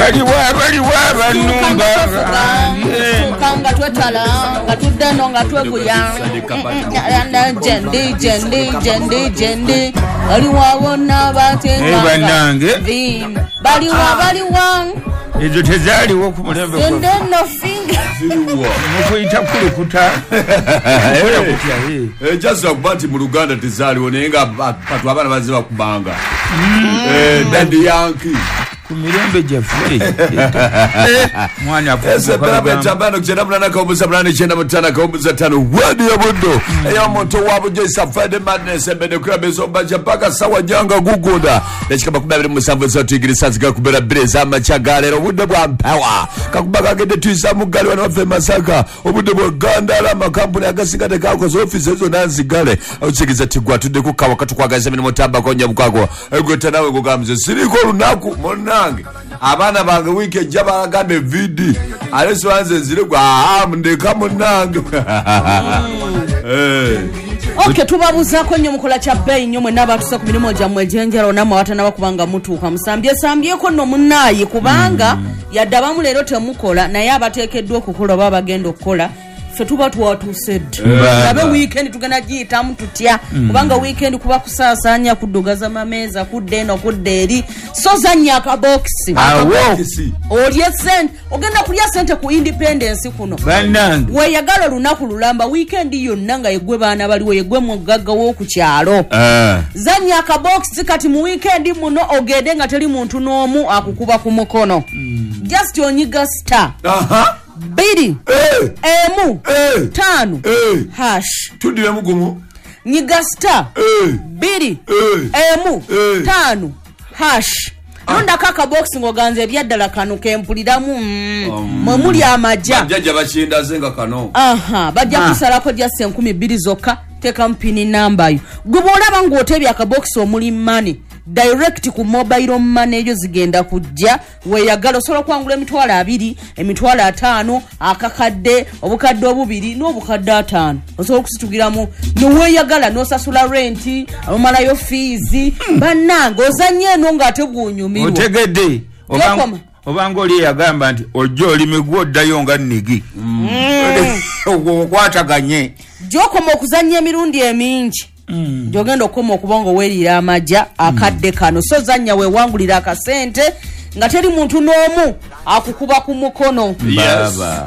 baliwa banumba kanga twetala nga tuddeno nga twebuya jendi baliwabona banange baliwa ezo tezaaliwo ku mulembe mukuyita kulukuta jasira kuba nti mu Luganda tezaaliwo naye nga patu abaana baziba kubanga dandi yanki ku mirembe gyaffe mwana tabano kuchenda mulana kaumbuza mulana chenda mutana kaumbuza tano wadi ya bundo eya moto wabu joisa Friday Madness embede kuya bezo mbaja paka sawa janga guguda nechikaba kubabiri musambu za tuigiri sanzika kubera breza amachagalero bundo bwa mpawa kakubaka gede tuisa mugali wana wafe masaka bundo bwa gandala makampuni agasikate kako za ofisi hizo nanzigale uchikiza tigwa tude kukawa katu kwa gaza mini motaba konya bukako egweta nawe kukamze siriko lunaku monange abana bange wiki jaba agambe vidi aleso wanze zile kwa ndeka munange Okay tubabuzako nnyo mukola kya bbeyi nnyo mwenna abatusa ku mirimu gyammwe egyenjala onamwe watana bakubanga mutuuka musambyeko nno munaayi kubanga yadde abamu leero temukola naye abateekeddwa okukola oba bagenda okukola ffe tuba tuwatuusedde abe weekend tugenda giyitamu tutya kubanga weekend kuba kusaasaanya kuddugaza mameeza kudda eno kudda eri so zannya akabokisi olye sente ogenda kulya sente ku independence kuno weeyagala olunaku lulamba weekend yonna nga yeggwe baana baliwo yeggwe mugagga w'okukyalo zannya akabokisi kati mu weekend muno ogende nga teri muntu n'omu akukuba ku mukono just onyiga star bidi emu tano hash tudire mugumu nyiga star bidi emu tano hash nonda kaka box ngoganze byaddala kanu kempuliramu muli amaja bajja bashinda zenga kano bajja kusalako just 12 zokka teka mpini namba yo gubolaba ngotebya akabox omuli money direct ku mobile money ejo zigenda kujja weyagala osobola kwangula emitwalo 2 emitwalo 5 akakadde obukadde obubiri n'obukadde 5 osobola okusitugiramu noweyagala nosasula rent omalayo fees bannange ozanye eno nga ategunyumirwa otegedde obanga oli yagamba nti ojjo oli migwo oddayo nga nnigi okwataganye gyokoma okuzanya emirundi emingi jogenda okoma okubanga weerira amaja akadde kano so zanya wewangulira akasente nga teri muntu n'omu akukuba ku mukono baba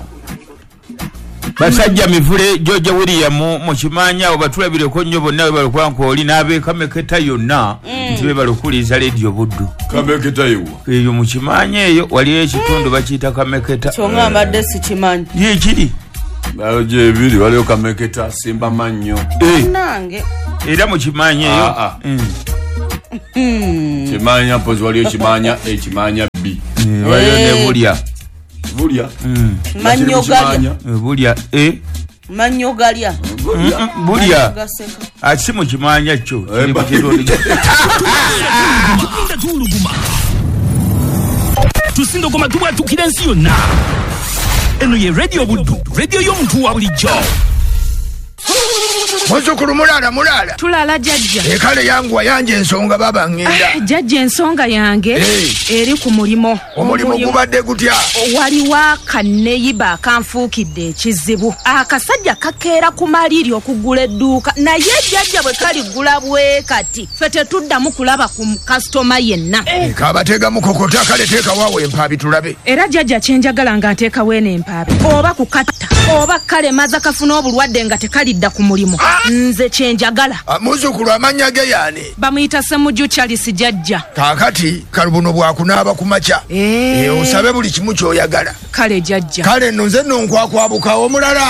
basajja mivule George William mu kimanya obatulabireko nnyo bonna we balukwanko oli n'abeekameketa yonna nti be balukuliza radio buddu kameketa eyo mu kimanya eyo waliyo ekitundu bakiyita kameketa kyonga mbadde sikimanyi yekiri je biri waliyo kameketa simba mannyo nange era mu kimanya eyo kimanya pozi waliyo kimanya ekimanya b waliyo ne bulya manyo galya bulya manyo galya bulya asi mu kimanya kyo kiri mu kitundu tusindo goma tubwatukira ensi yonna eno ye radio buddu radio y'omuntu wa bulijjo Muzukuru mulala tulala jajja ekale yangu wayanje ensonga baba ngenda jajja ensonga yange eri ku mulimo omulimu gubadde gutya waliwo akaneyiba akanfuukidde ekizibu akasajja kakeera ku maliri okugula edduuka naye jajja bwe kaligula bwe kati ffe tetuddamu kulaba ku kasitoma yenna kabatega mukokota kale teeka waawo empaabi tulabe era jajja kyenjagala nga nteekawo eno empaabi oba kukatta oba kale maza kafuna obulwadde nga tekalidda ku mulimu nze kyenjagala muzukulu amanya ge yaani bamuyita Ssemujju Charles jajja kaakati kalubuno bwakunaaba ku makya osabe buli kimu ky'oyagala kale jajja kale nno nze nno nkwakwabuka omulala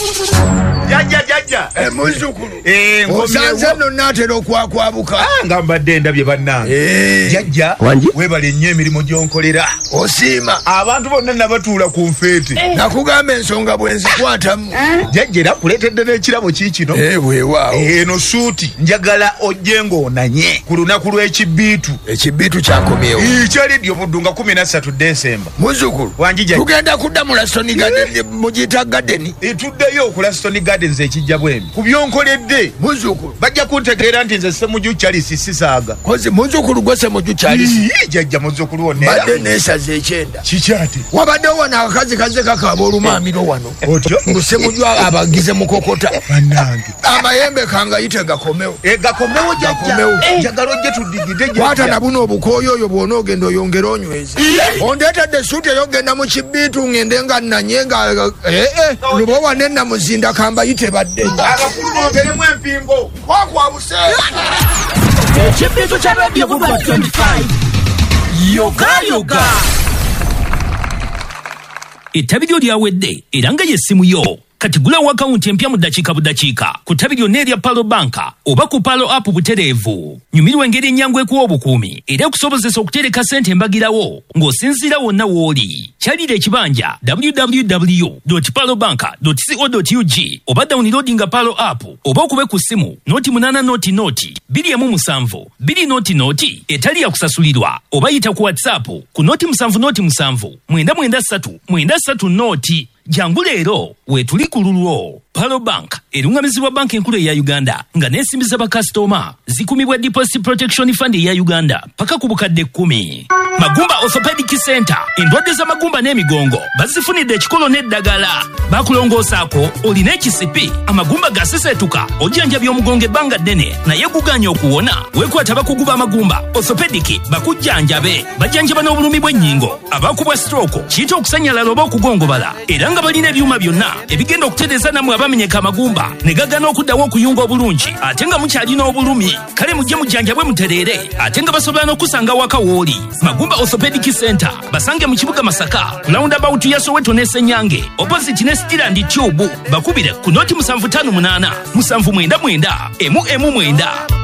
jajja muzukulu osanze nno naatera okwakwabuka nga mbadde ndabye bannange jajja webale nnyo emirimu gy'onkolera osiima abantu bonna nabatuula ku nfeete nakugamba ensonga bwe nzikwatamu jajja era kuleetedde n'ekirabo kiikino weewaawo eno suuti njagala ojje ng'onanye ku lunaku lw'ekibiitu kyakomyewo kyalidyo buddu nga 13 Desemba muzukulu wanjija tugenda kudda mu Laston Garden mugiyita gadeni tuddeyo ku Laston Gardens nze ekijja bwembi ku byonkoledde muzukulu bajja kuntegeera nti nze Ssemujju Charles sisaaga kozi muzukulu gwe Ssemujju Charles jajja muzukulu wonna badde neesaza ekyenda kikyate wabaddewo wano akakazi kaze kakaaba olumamiro wano otyo ngu Ssemujju abagize mukokota bannange amayembe kangayite gakomewo gakomewo jajja njagala ojje tuddigide kwata nabuno obukooyo oyo bwona ogenda oyongera onyweze ondeetedde suuti eyogenda mu kibiitu ngende nga nanye nga lubowa nennamuzinda kambayite badde abakulu bongeremu empingo kwakwabuse ekibiitu kya radio Buba 25 yoga ettabi lyo lyawedde era nga y'essimu yo kati gulawo akawunti empya mu ddakiika budakiika ku ttabi lyonna erya Palo Banka oba ku Palo App butereevu. Nyumirwa engeri ennyangu ekuwa obukuumi era ekusobozesa okutereka ssente embagirawo ng'osinziira wonna w'oli. Kyalira ekibanja www.palobanka.co.ug oba downloadinga Palo App oba okube ku ssimu noti 8 noti 217 2 noti etali ya kusasulirwa oba yita ku WhatsApp ku noti 7 noti 7 993 993 noti. Jangu leero wetuli ku lulwo. Palo Bank erungamizibwa banka enkulu eya Uganda nga n'ensimbi bakasitoma zikumibwa Deposit Protection Fund eya Uganda paka ku bukadde 10. Magumba Orthopedic Center endwadde z'amagumba n'emigongo bazifunidde ekikolo n'eddagala. Bakulongoosaako olina ekisipi amagumba gasesetuka ojjanja by'omugongo ebbanga ddene naye guganya okuwona weekwata bakuguba amagumba Orthopedic bakujjanjabe bajjanjaba n'obulumi bw'ennyingo abakubwa stroke kiyita okusanyalala oba okugongobala era nga balina ebyuma byonna ebigenda okutereeza namwe abamenyeka amagumba ne gagana okuddawo okuyunga obulungi ate nga mukyalina obulumi kale mujje mujjanjabwe mutereere ate nga basobola n'okusanga waka wooli. Magumba Orthopedic Center basange mu kibuga Masaka ku roundabout ya Soweto ne Senyange opposite ne Stirland Tube bakubire ku noti 758 799 1 9